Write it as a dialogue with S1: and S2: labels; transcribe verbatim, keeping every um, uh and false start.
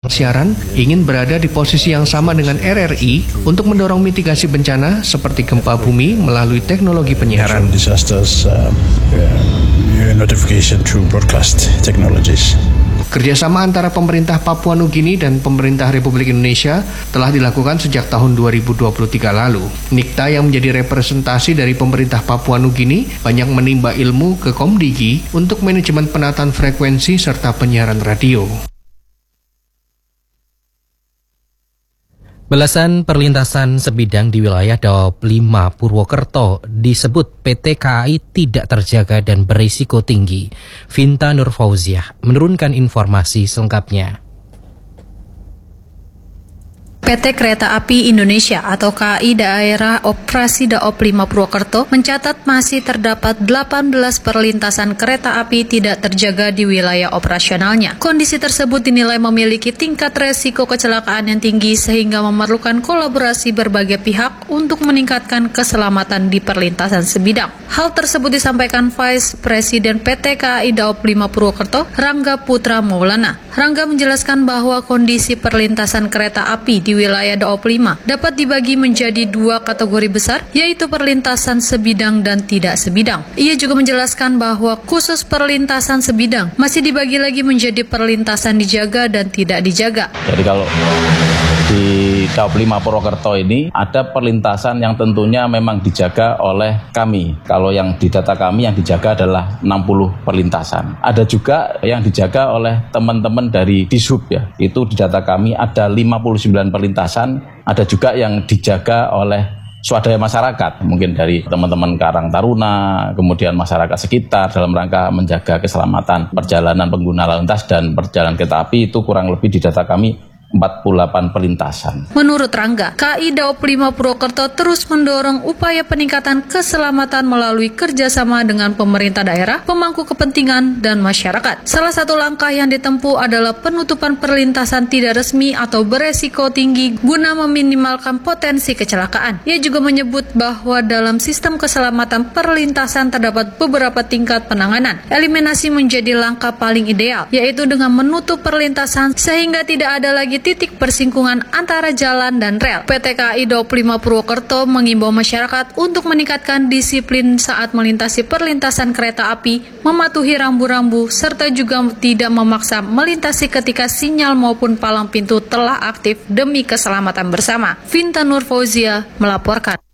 S1: Siaran ingin berada di posisi yang sama dengan R R I untuk mendorong mitigasi bencana seperti gempa bumi melalui teknologi penyiaran.
S2: Disasters, uh, uh, notification through broadcast technologies.
S1: Kerjasama antara pemerintah Papua Nugini dan pemerintah Republik Indonesia telah dilakukan sejak tahun dua ribu dua puluh tiga lalu. Nikta yang menjadi representasi dari pemerintah Papua Nugini banyak menimba ilmu ke Komdigi untuk manajemen penataan frekuensi serta penyiaran radio.
S3: Belasan perlintasan sebidang di wilayah Daop lima Purwokerto disebut P T K A I tidak terjaga dan berisiko tinggi. Vinta Nurfauziah menurunkan informasi selengkapnya.
S4: P T Kereta Api Indonesia atau K A I Daerah Operasi Daop lima Purwokerto mencatat masih terdapat delapan belas perlintasan kereta api tidak terjaga di wilayah operasionalnya. Kondisi tersebut dinilai memiliki tingkat resiko kecelakaan yang tinggi sehingga memerlukan kolaborasi berbagai pihak untuk meningkatkan keselamatan di perlintasan sebidang. Hal tersebut disampaikan Vice Presiden P T K A I Daop lima Purwokerto, Rangga Putra Maulana. Rangga menjelaskan bahwa kondisi perlintasan kereta api di wilayah Daop lima dapat dibagi menjadi dua kategori besar, yaitu perlintasan sebidang dan tidak sebidang. Ia juga menjelaskan bahwa khusus perlintasan sebidang masih dibagi lagi menjadi perlintasan dijaga dan tidak dijaga.
S5: Jadi kalau di Daop lima Purwokerto ini ada perlintasan yang tentunya memang dijaga oleh kami. Kalau yang di data kami yang dijaga adalah enam puluh perlintasan. Ada juga yang dijaga oleh teman-teman dari Dishub ya. Itu di data kami ada lima puluh sembilan perlintasan. Ada juga yang dijaga oleh swadaya masyarakat, mungkin dari teman-teman Karang Taruna, kemudian masyarakat sekitar dalam rangka menjaga keselamatan perjalanan pengguna lalu lintas dan perjalanan kereta api. Itu kurang lebih di data kami empat puluh delapan perlintasan.
S4: Menurut Rangga, K A I Daop lima Purwokerto terus mendorong upaya peningkatan keselamatan melalui kerjasama dengan pemerintah daerah, pemangku kepentingan, dan masyarakat. Salah satu langkah yang ditempuh adalah penutupan perlintasan tidak resmi atau beresiko tinggi guna meminimalkan potensi kecelakaan. Ia juga menyebut bahwa dalam sistem keselamatan perlintasan terdapat beberapa tingkat penanganan. Eliminasi menjadi langkah paling ideal, yaitu dengan menutup perlintasan sehingga tidak ada lagi titik persinggungan antara jalan dan rel. P T K A I Daop lima Purwokerto mengimbau masyarakat untuk meningkatkan disiplin saat melintasi perlintasan kereta api, mematuhi rambu-rambu, serta juga tidak memaksa melintasi ketika sinyal maupun palang pintu telah aktif demi keselamatan bersama. Vinta Nurfauziah melaporkan.